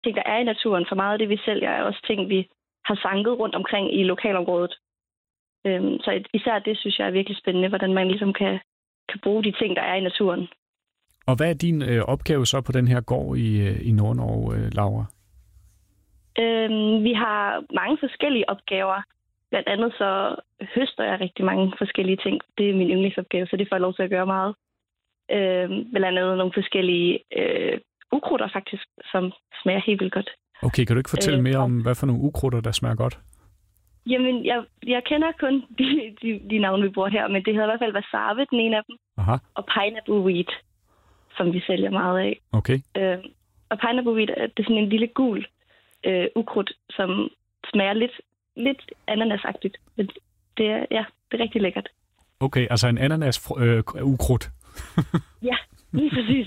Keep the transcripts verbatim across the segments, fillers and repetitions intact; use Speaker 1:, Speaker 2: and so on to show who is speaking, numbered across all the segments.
Speaker 1: ting, der er i naturen. For meget af det, vi sælger, er også ting, vi har sanket rundt omkring i lokalområdet. Øhm, så især det, synes jeg er virkelig spændende, hvordan man ligesom kan, kan bruge de ting, der er i naturen.
Speaker 2: Og hvad er din øh, opgave så på den her gård i, øh, i Nordnorge, øh, Laura?
Speaker 1: Øhm, vi har mange forskellige opgaver. Blandt andet så høster jeg rigtig mange forskellige ting. Det er min yndlingsopgave, så det får jeg lov til at gøre meget. Øhm, blandt andet nogle forskellige øh, ukrutter faktisk, som smager helt vildt godt.
Speaker 2: Okay, kan du ikke fortælle øh, mere om, hvad for nogle ukrutter, der smager godt?
Speaker 1: Jamen, jeg, jeg kender kun de, de, de navne, vi bruger her, men det hedder i hvert fald wasabi, den ene af dem.
Speaker 2: Aha.
Speaker 1: Og pineapple wheat, som vi sælger meget af.
Speaker 2: Okay.
Speaker 1: Øh, og pineapple wheat, det er sådan en lille gul øh, ukrudt, som smager lidt, lidt ananasagtigt. Men det er, ja, det er rigtig lækkert.
Speaker 2: Okay, altså en ananas øh, ukrudt.
Speaker 1: Ja, lige præcis.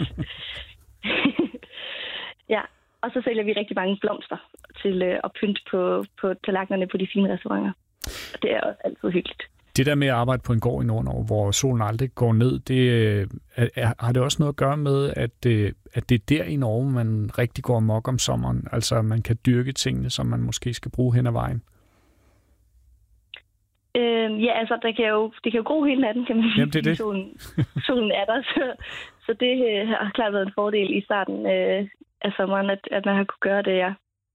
Speaker 1: Ja, og så sælger vi rigtig mange blomster til øh, at pynte på, på tallerkenerne på de fine restauranter. Og det er også altid hyggeligt.
Speaker 2: Det der med at arbejde på en gård i Nordnorge, hvor solen aldrig går ned, det, er, er, har det også noget at gøre med, at, at det er der i Norge, man rigtig går amok om sommeren? Altså, man kan dyrke tingene, som man måske skal bruge hen ad vejen?
Speaker 1: Øhm, ja, altså, det kan, jo, det kan jo gro hele natten, kan man sige.
Speaker 2: Jamen, det er det.
Speaker 1: Solen, solen er der, så, så det øh, har klart været en fordel i starten øh, af sommeren, at, at man har kunne gøre det, ja.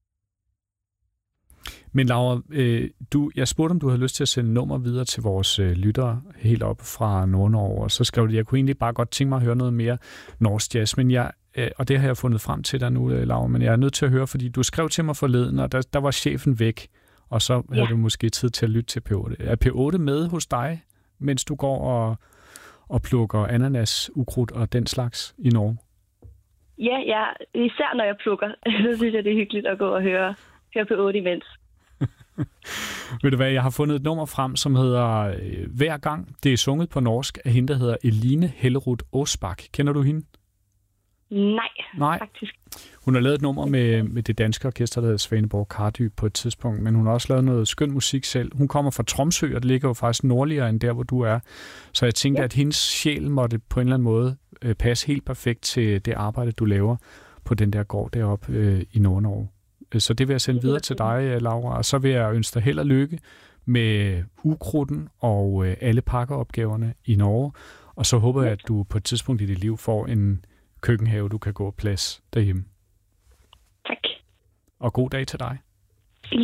Speaker 2: Men Laura, øh, du, jeg spurgte, om du havde lyst til at sende nummer videre til vores øh, lyttere helt op fra Nordnorge, og så skrev du, jeg kunne egentlig bare godt tænke mig at høre noget mere norsk jazz, men jeg, øh, og det har jeg fundet frem til dig nu, øh, Laura, men jeg er nødt til at høre, fordi du skrev til mig forleden, og der, der var chefen væk, og så havde ja. du måske tid til at lytte til P otte. Er P otte med hos dig, mens du går og, og plukker ananas, ukrudt og den slags i Norge?
Speaker 1: Ja, ja, især når jeg plukker, så synes jeg, det er hyggeligt at gå og høre, høre P otte imens.
Speaker 2: Ved du hvad, jeg har fundet et nummer frem, som hedder øh, Hver gang. Det er sunget på norsk af hende, der hedder Eline Hellerud Aasbak. Kender du hende?
Speaker 1: Nej,
Speaker 2: Nej,
Speaker 1: faktisk.
Speaker 2: Hun har lavet et nummer med, med det danske orkester, der hedder Svaneborg Kardy på et tidspunkt, men hun har også lavet noget skøn musik selv. Hun kommer fra Tromsø, og det ligger jo faktisk nordligere end der, hvor du er. Så jeg tænkte, ja. at hendes sjæl måtte på en eller anden måde øh, passe helt perfekt til det arbejde, du laver på den der gård deroppe øh, i Nordnorge. Så det vil jeg sende videre til dig, Laura, og så vil jeg ønske dig held og lykke med ukrudten og øh, alle pakkeopgaverne i Norge. Og så håber jeg, at du på et tidspunkt i dit liv får en køkkenhave, du kan gå plads derhjemme.
Speaker 1: Tak.
Speaker 2: Og god dag til dig.